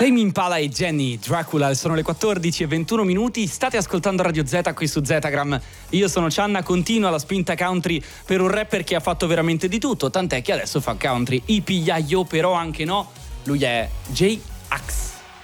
Tame Impala e Jenny Dracula, sono le 14:21, state ascoltando Radio Z qui su Zetagram. Io sono Cianna, continua la spinta country per un rapper che ha fatto veramente di tutto, tant'è che adesso fa country. Ipigliaio però anche no, lui è J-Ax.